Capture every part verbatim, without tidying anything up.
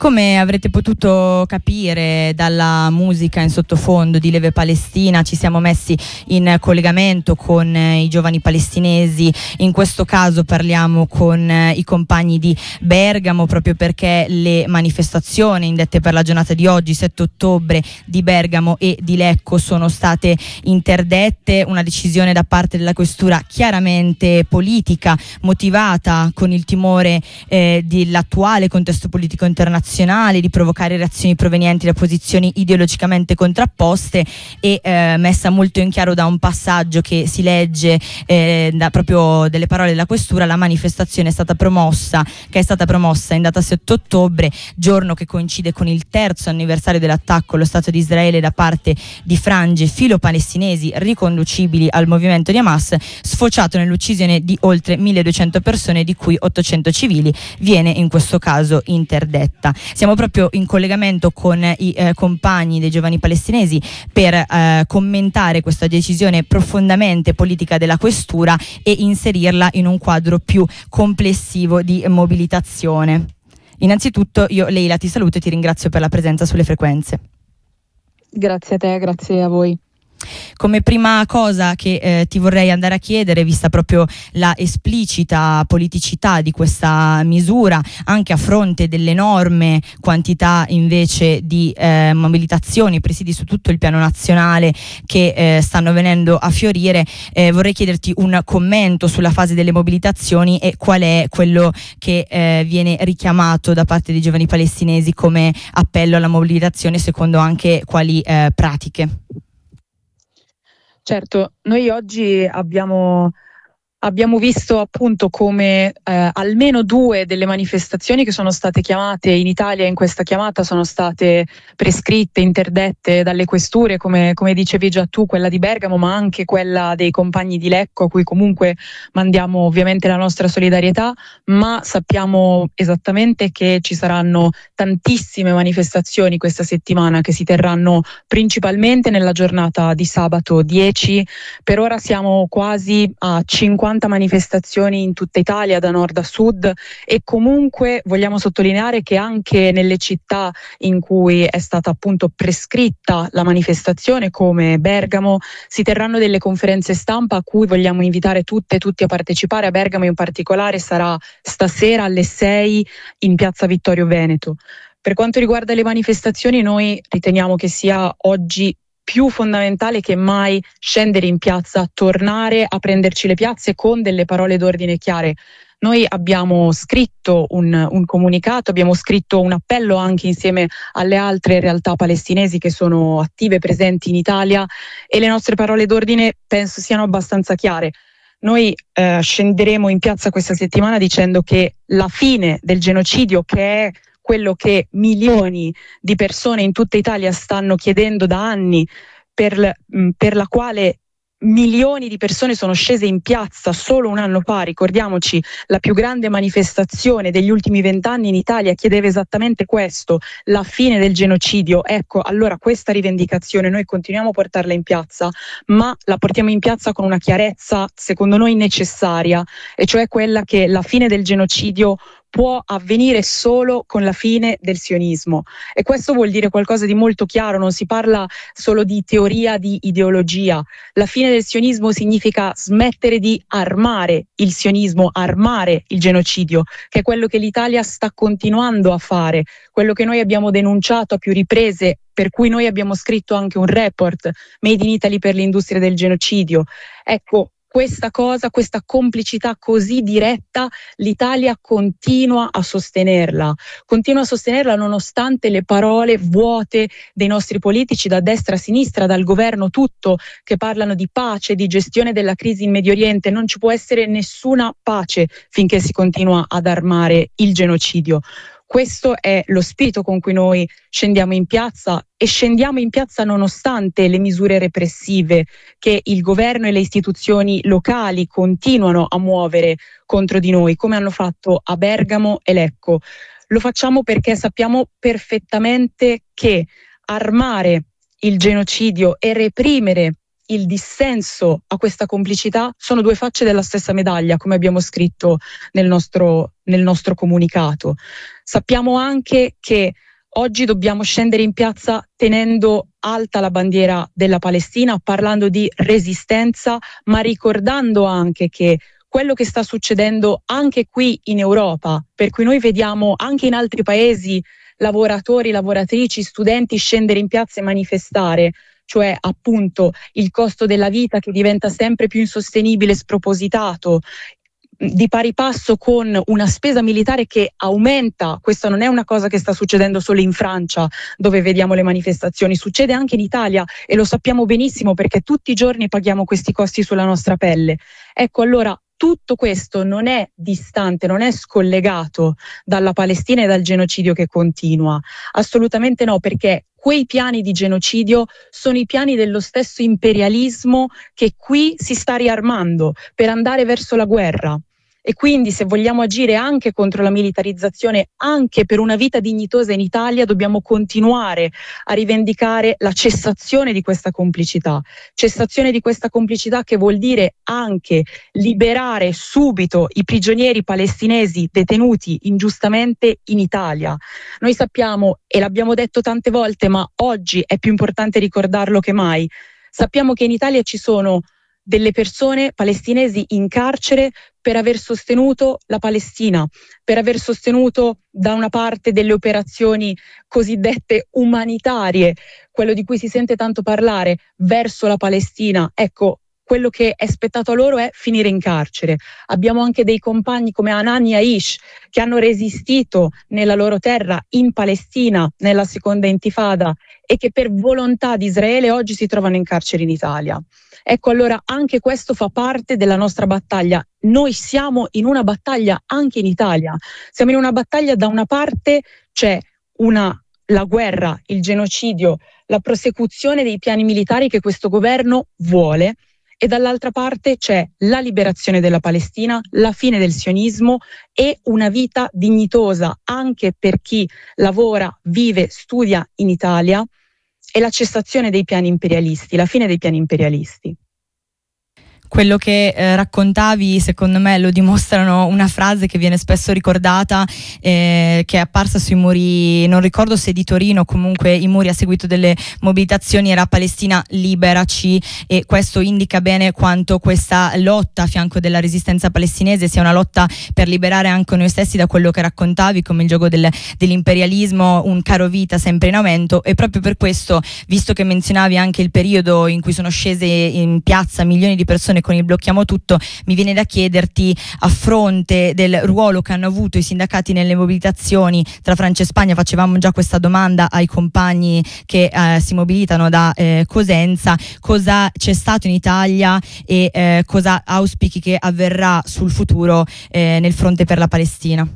Come avrete potuto capire dalla musica in sottofondo di Leve Palestina, ci siamo messi in collegamento con i giovani palestinesi. In questo caso parliamo con i compagni di Bergamo, proprio perché le manifestazioni indette per la giornata di oggi, sette ottobre, di Bergamo e di Lecco sono state interdette. Una decisione da parte della questura chiaramente politica, motivata con il timore eh, dell'attuale contesto politico internazionale, di provocare reazioni provenienti da posizioni ideologicamente contrapposte, e eh, messa molto in chiaro da un passaggio che si legge eh, da, proprio delle parole della questura. La manifestazione è stata promossa che è stata promossa in data sette ottobre, giorno che coincide con il terzo anniversario dell'attacco allo Stato di Israele da parte di frange filo-palestinesi riconducibili al movimento di Hamas, sfociato nell'uccisione di oltre milleduecento persone, di cui ottocento civili, viene in questo caso interdetta. Siamo proprio in collegamento con i eh, compagni dei giovani palestinesi per eh, commentare questa decisione profondamente politica della questura e inserirla in un quadro più complessivo di mobilitazione. Innanzitutto io, Leila, ti saluto e ti ringrazio per la presenza sulle frequenze. Grazie a te, grazie a voi. Come prima cosa che eh, ti vorrei andare a chiedere, vista proprio la esplicita politicità di questa misura, anche a fronte dell'enorme quantità invece di eh, mobilitazioni, presidi su tutto il piano nazionale che eh, stanno venendo a fiorire, eh, vorrei chiederti un commento sulla fase delle mobilitazioni e qual è quello che eh, viene richiamato da parte dei giovani palestinesi come appello alla mobilitazione, secondo anche quali eh, pratiche. Certo, noi oggi abbiamo, abbiamo visto appunto come eh, almeno due delle manifestazioni che sono state chiamate in Italia in questa chiamata sono state prescritte, interdette dalle questure, come, come dicevi già tu, quella di Bergamo, ma anche quella dei compagni di Lecco, a cui comunque mandiamo ovviamente la nostra solidarietà, ma sappiamo esattamente che ci saranno tantissime manifestazioni questa settimana che si terranno principalmente nella giornata di sabato dieci. Per ora siamo quasi a cinquanta manifestazioni in tutta Italia, da nord a sud, e comunque vogliamo sottolineare che anche nelle città in cui è stata appunto prescritta la manifestazione, come Bergamo, si terranno delle conferenze stampa a cui vogliamo invitare tutte e tutti a partecipare. A Bergamo in particolare sarà stasera alle sei in piazza Vittorio Veneto. Per quanto riguarda le manifestazioni, noi riteniamo che sia oggi più fondamentale che mai scendere in piazza, tornare a prenderci le piazze con delle parole d'ordine chiare. Noi abbiamo scritto un, un comunicato, abbiamo scritto un appello anche insieme alle altre realtà palestinesi che sono attive e presenti in Italia, e le nostre parole d'ordine penso siano abbastanza chiare. Noi eh, scenderemo in piazza questa settimana dicendo che la fine del genocidio, che è quello che milioni di persone in tutta Italia stanno chiedendo da anni, per, per la quale milioni di persone sono scese in piazza solo un anno fa. Ricordiamoci, la più grande manifestazione degli ultimi vent'anni in Italia chiedeva esattamente questo, la fine del genocidio. Ecco, allora questa rivendicazione noi continuiamo a portarla in piazza, ma la portiamo in piazza con una chiarezza secondo noi necessaria, e cioè quella che la fine del genocidio può avvenire solo con la fine del sionismo, e questo vuol dire qualcosa di molto chiaro. Non si parla solo di teoria, di ideologia. La fine del sionismo significa smettere di armare il sionismo, armare il genocidio, che è quello che l'Italia sta continuando a fare, quello che noi abbiamo denunciato a più riprese, per cui noi abbiamo scritto anche un report, Made in Italy per l'industria del genocidio. Ecco, questa cosa, questa complicità così diretta, l'Italia continua a sostenerla, continua a sostenerla nonostante le parole vuote dei nostri politici da destra a sinistra, dal governo tutto, che parlano di pace, di gestione della crisi in Medio Oriente. Non ci può essere nessuna pace finché si continua ad armare il genocidio. Questo è lo spirito con cui noi scendiamo in piazza, e scendiamo in piazza nonostante le misure repressive che il governo e le istituzioni locali continuano a muovere contro di noi, come hanno fatto a Bergamo e Lecco. Lo facciamo perché sappiamo perfettamente che armare il genocidio e reprimere il dissenso a questa complicità sono due facce della stessa medaglia, come abbiamo scritto nel nostro, nel nostro comunicato. Sappiamo anche che oggi dobbiamo scendere in piazza tenendo alta la bandiera della Palestina, parlando di resistenza, ma ricordando anche che quello che sta succedendo anche qui in Europa, per cui noi vediamo anche in altri paesi lavoratori, lavoratrici, studenti scendere in piazza e manifestare, cioè appunto il costo della vita che diventa sempre più insostenibile e spropositato, di pari passo con una spesa militare che aumenta. Questa non è una cosa che sta succedendo solo in Francia, dove vediamo le manifestazioni, succede anche in Italia e lo sappiamo benissimo perché tutti i giorni paghiamo questi costi sulla nostra pelle. Ecco, allora tutto questo non è distante, non è scollegato dalla Palestina e dal genocidio che continua, assolutamente no, perché quei piani di genocidio sono i piani dello stesso imperialismo che qui si sta riarmando per andare verso la guerra. E quindi se vogliamo agire anche contro la militarizzazione, anche per una vita dignitosa in Italia, dobbiamo continuare a rivendicare la cessazione di questa complicità. Cessazione di questa complicità che vuol dire anche liberare subito i prigionieri palestinesi detenuti ingiustamente in Italia. Noi sappiamo, e l'abbiamo detto tante volte, ma oggi è più importante ricordarlo che mai, sappiamo che in Italia ci sono delle persone palestinesi in carcere per aver sostenuto la Palestina, per aver sostenuto da una parte delle operazioni cosiddette umanitarie, quello di cui si sente tanto parlare, verso la Palestina. Ecco, quello che è spettato a loro è finire in carcere. Abbiamo anche dei compagni come Hanan Yaish che hanno resistito nella loro terra in Palestina nella seconda intifada e che per volontà di Israele oggi si trovano in carcere in Italia. Ecco, allora anche questo fa parte della nostra battaglia. Noi siamo in una battaglia anche in Italia. Siamo in una battaglia, da una parte c'è una, la guerra, il genocidio, la prosecuzione dei piani militari che questo governo vuole, e dall'altra parte c'è la liberazione della Palestina, la fine del sionismo e una vita dignitosa anche per chi lavora, vive, studia in Italia, e la cessazione dei piani imperialisti, la fine dei piani imperialisti. Quello che eh, raccontavi secondo me lo dimostrano una frase che viene spesso ricordata, eh, che è apparsa sui muri, non ricordo se di Torino, comunque i muri a seguito delle mobilitazioni, era Palestina liberaci, e questo indica bene quanto questa lotta a fianco della resistenza palestinese sia una lotta per liberare anche noi stessi da quello che raccontavi come il gioco del, dell'imperialismo, un caro vita sempre in aumento. E proprio per questo, visto che menzionavi anche il periodo in cui sono scese in piazza milioni di persone con il blocchiamo tutto, mi viene da chiederti, a fronte del ruolo che hanno avuto i sindacati nelle mobilitazioni tra Francia e Spagna, facevamo già questa domanda ai compagni che eh, si mobilitano da eh, Cosenza, cosa c'è stato in Italia e eh, cosa auspichi che avverrà sul futuro eh, nel fronte per la Palestina?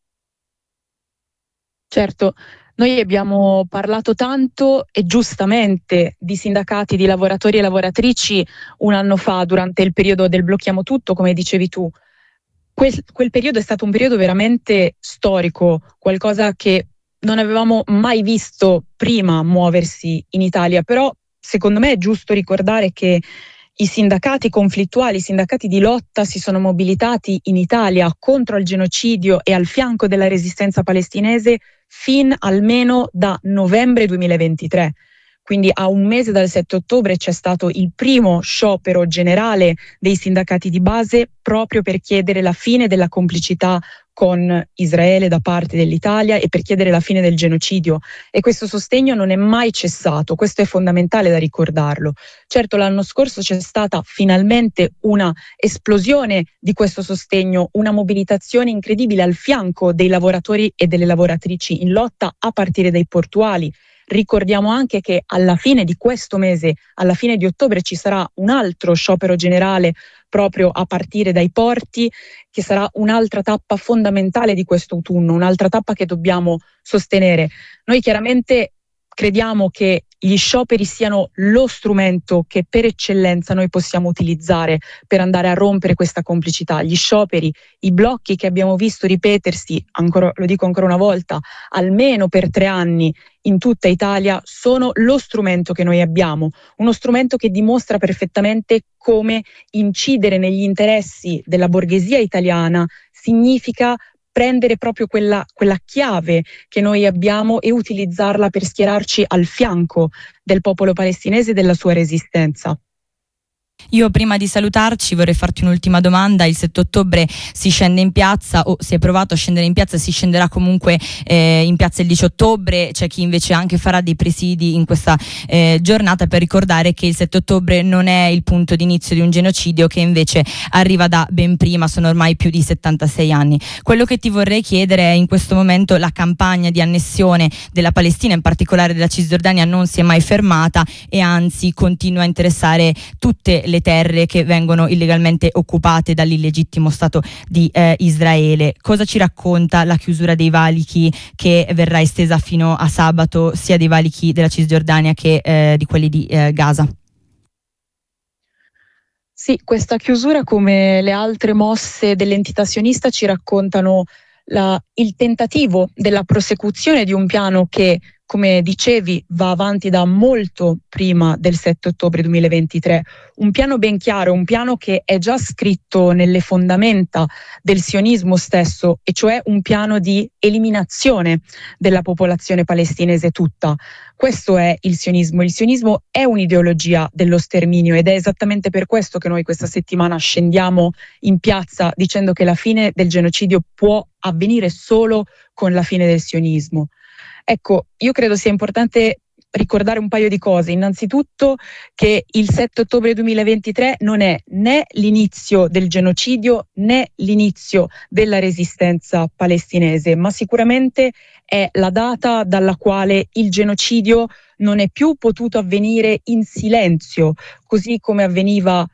Certo. Noi abbiamo parlato tanto e giustamente di sindacati, di lavoratori e lavoratrici un anno fa, durante il periodo del blocchiamo tutto, come dicevi tu. Quel, quel periodo è stato un periodo veramente storico, qualcosa che non avevamo mai visto prima muoversi in Italia, però secondo me è giusto ricordare che i sindacati conflittuali, i sindacati di lotta si sono mobilitati in Italia contro il genocidio e al fianco della resistenza palestinese fin almeno da novembre duemilaventitré. Quindi a un mese dal sette ottobre c'è stato il primo sciopero generale dei sindacati di base proprio per chiedere la fine della complicità con Israele da parte dell'Italia e per chiedere la fine del genocidio, e questo sostegno non è mai cessato. Questo è fondamentale da ricordarlo. Certo, l'anno scorso c'è stata finalmente una esplosione di questo sostegno, una mobilitazione incredibile al fianco dei lavoratori e delle lavoratrici in lotta, a partire dai portuali. Ricordiamo anche che alla fine di questo mese, alla fine di ottobre, ci sarà un altro sciopero generale proprio a partire dai porti, che sarà un'altra tappa fondamentale di questo autunno, un'altra tappa che dobbiamo sostenere. Noi chiaramente crediamo che gli scioperi siano lo strumento che per eccellenza noi possiamo utilizzare per andare a rompere questa complicità. Gli scioperi, i blocchi che abbiamo visto ripetersi, ancora, lo dico ancora una volta, almeno per tre anni in tutta Italia, sono lo strumento che noi abbiamo, uno strumento che dimostra perfettamente come incidere negli interessi della borghesia italiana significa prendere proprio quella, quella chiave che noi abbiamo e utilizzarla per schierarci al fianco del popolo palestinese e della sua resistenza. Io prima di salutarci vorrei farti un'ultima domanda. Il sette ottobre si scende in piazza, o si è provato a scendere in piazza, si scenderà comunque eh, in piazza il dieci ottobre. C'è chi invece anche farà dei presidi in questa eh, giornata per ricordare che il sette ottobre non è il punto d'inizio di un genocidio che invece arriva da ben prima, sono ormai più di settantasei anni. Quello che ti vorrei chiedere è: in questo momento la campagna di annessione della Palestina, in particolare della Cisgiordania, non si è mai fermata e anzi continua a interessare tutte le terre che vengono illegalmente occupate dall'illegittimo Stato di eh, Israele. Cosa ci racconta la chiusura dei valichi che verrà estesa fino a sabato, sia dei valichi della Cisgiordania che eh, di quelli di eh, Gaza? Sì, questa chiusura, come le altre mosse dell'entità sionista, ci raccontano la, il tentativo della prosecuzione di un piano che, come dicevi, va avanti da molto prima del sette ottobre duemilaventitré, un piano ben chiaro, un piano che è già scritto nelle fondamenta del sionismo stesso, e cioè un piano di eliminazione della popolazione palestinese tutta. Questo è il sionismo. Il sionismo è un'ideologia dello sterminio ed è esattamente per questo che noi questa settimana scendiamo in piazza dicendo che la fine del genocidio può avvenire solo con la fine del sionismo. Ecco, io credo sia importante ricordare un paio di cose. Innanzitutto che il sette ottobre duemilaventitré non è né l'inizio del genocidio né l'inizio della resistenza palestinese, ma sicuramente è la data dalla quale il genocidio non è più potuto avvenire in silenzio, così come avveniva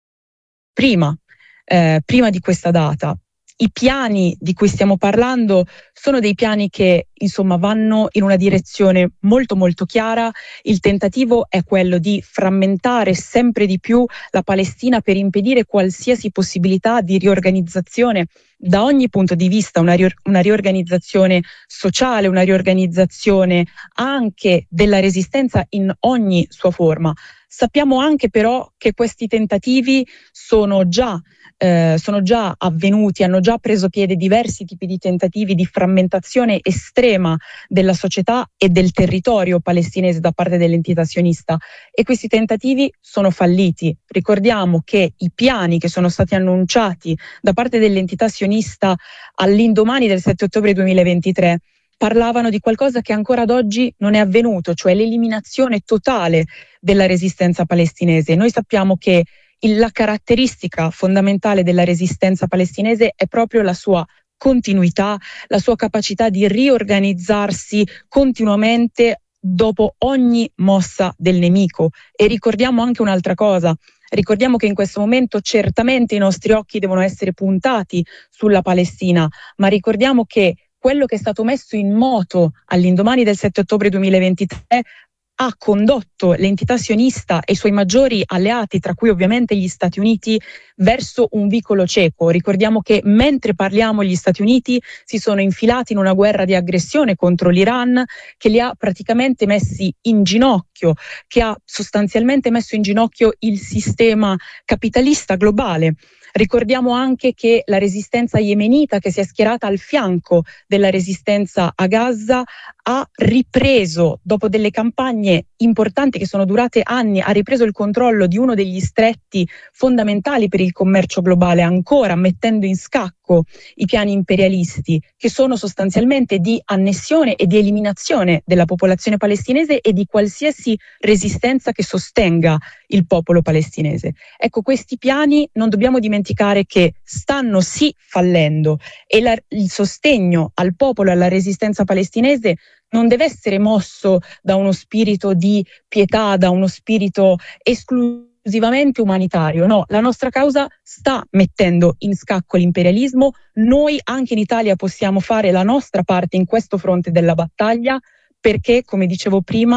prima, eh, prima di questa data. I piani di cui stiamo parlando sono dei piani che, insomma, vanno in una direzione molto molto chiara. Il tentativo è quello di frammentare sempre di più la Palestina per impedire qualsiasi possibilità di riorganizzazione da ogni punto di vista, una, ri- una riorganizzazione sociale, una riorganizzazione anche della resistenza in ogni sua forma. Sappiamo anche però che questi tentativi sono già Eh, sono già avvenuti, hanno già preso piede diversi tipi di tentativi di frammentazione estrema della società e del territorio palestinese da parte dell'entità sionista, e questi tentativi sono falliti. Ricordiamo che i piani che sono stati annunciati da parte dell'entità sionista all'indomani del sette ottobre duemilaventitré parlavano di qualcosa che ancora ad oggi non è avvenuto, cioè l'eliminazione totale della resistenza palestinese. Noi sappiamo che la caratteristica fondamentale della resistenza palestinese è proprio la sua continuità, la sua capacità di riorganizzarsi continuamente dopo ogni mossa del nemico. E ricordiamo anche un'altra cosa. Ricordiamo che in questo momento certamente i nostri occhi devono essere puntati sulla Palestina, ma ricordiamo che quello che è stato messo in moto all'indomani del sette ottobre duemilaventitré ha condotto l'entità sionista e i suoi maggiori alleati, tra cui ovviamente gli Stati Uniti, verso un vicolo cieco. Ricordiamo che mentre parliamo gli Stati Uniti si sono infilati in una guerra di aggressione contro l'Iran che li ha praticamente messi in ginocchio, che ha sostanzialmente messo in ginocchio il sistema capitalista globale. Ricordiamo anche che la resistenza yemenita, che si è schierata al fianco della resistenza a Gaza, ha ripreso, dopo delle campagne importanti che sono durate anni, ha ripreso il controllo di uno degli stretti fondamentali per il commercio globale, ancora mettendo in scacco i piani imperialisti, che sono sostanzialmente di annessione e di eliminazione della popolazione palestinese e di qualsiasi resistenza che sostenga il popolo palestinese. Ecco, questi piani non dobbiamo dimenticare che stanno sì fallendo, e la, il sostegno al popolo e alla resistenza palestinese non deve essere mosso da uno spirito di pietà, da uno spirito esclusivamente umanitario. No, la nostra causa sta mettendo in scacco l'imperialismo. Noi anche in Italia possiamo fare la nostra parte in questo fronte della battaglia, perché, come dicevo prima,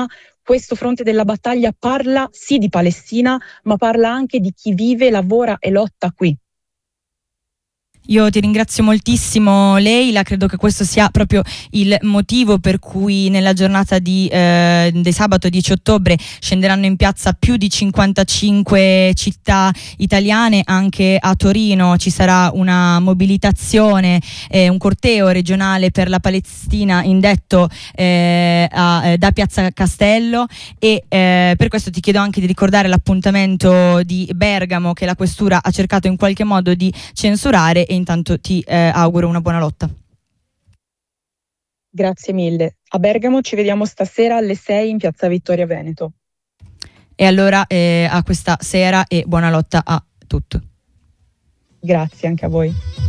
questo fronte della battaglia parla sì di Palestina, ma parla anche di chi vive, lavora e lotta qui. Io ti ringrazio moltissimo Leila, credo che questo sia proprio il motivo per cui nella giornata di, eh, di sabato dieci ottobre scenderanno in piazza più di cinquantacinque città italiane. Anche a Torino ci sarà una mobilitazione, eh, un corteo regionale per la Palestina indetto eh, a, eh, da Piazza Castello, e eh, per questo ti chiedo anche di ricordare l'appuntamento di Bergamo che la questura ha cercato in qualche modo di censurare. E intanto ti eh, auguro una buona lotta. Grazie mille. A Bergamo ci vediamo stasera alle sei in Piazza Vittorio Veneto. E allora eh, a questa sera e buona lotta a tutti. Grazie anche a voi.